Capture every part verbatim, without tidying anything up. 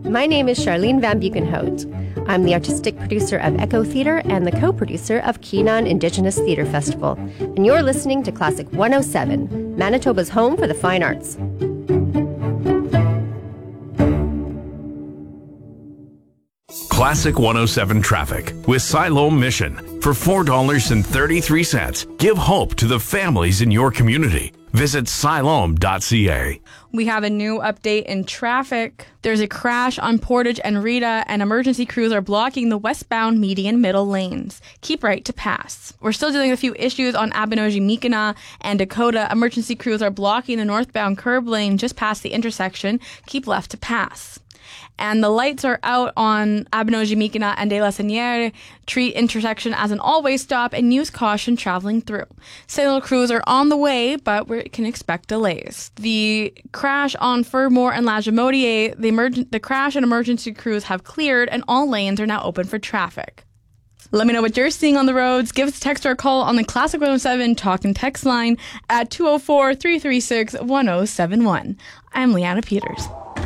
My name is Charlene Van Buchenhout. I'm the artistic producer of Echo Theatre and the co-producer of Keenan Indigenous Theatre Festival. And you're listening to Classic one oh seven, Manitoba's home for the fine arts. Classic one oh seven traffic with Siloam Mission. For four dollars and thirty-three cents, give hope to the families in your community. Visit siloam dot c a. We have a new update in traffic. There's a crash on Portage and Rita, and emergency crews are blocking the westbound median middle lanes. Keep right to pass. We're still dealing with a few issues on Abinogi-Mikina and Dakota. Emergency crews are blocking the northbound curb lane just past the intersection. Keep left to pass. And the lights are out on Abinogi-Mikina and De La Senière. Treat intersection as an all-way stop and use caution traveling through. Signal crews are on the way, but we can expect delays. The crash on Fermor and La Jamodier, the, emerg- the crash and emergency crews have cleared, and all lanes are now open for traffic. Let me know what you're seeing on the roads. Give us a text or a call on the Classic one oh seven Talk and Text line at two oh four, three three six, one oh seven one. I'm Leanna Peters.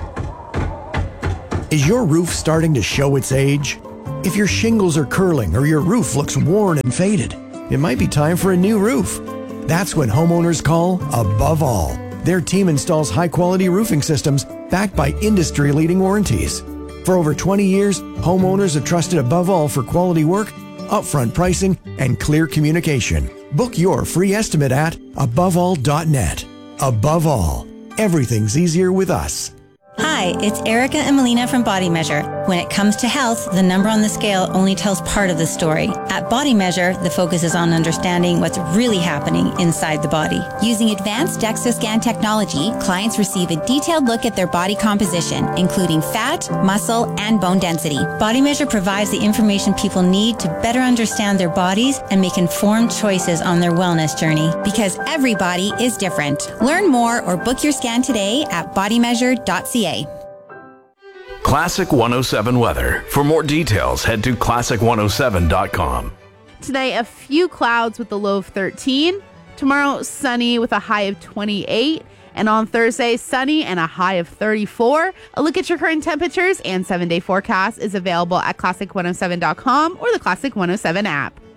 Is your roof starting to show its age? If your shingles are curling or your roof looks worn and faded, it might be time for a new roof. That's what homeowners call Above All. Their team installs high-quality roofing systems backed by industry-leading warranties. For over twenty years, homeowners have trusted Above All for quality work, upfront pricing, and clear communication. Book your free estimate at above all dot net. Above All, everything's easier with us. Hi, it's Erica and Melina from Body Measure. When it comes to health, the number on the scale only tells part of the story. At Body Measure, the focus is on understanding what's really happening inside the body. Using advanced DEXA scan technology, clients receive a detailed look at their body composition, including fat, muscle, and bone density. Body Measure provides the information people need to better understand their bodies and make informed choices on their wellness journey. Because every body is different. Learn more or book your scan today at body measure dot c a. Classic one oh seven weather. For more details, head to classic one oh seven dot com. Tonight, a few clouds with a low of thirteen. Tomorrow, sunny with a high of twenty-eight. And on Thursday, sunny and a high of thirty-four. A look at your current temperatures and seven-day forecast is available at classic one oh seven dot com or the Classic one oh seven app.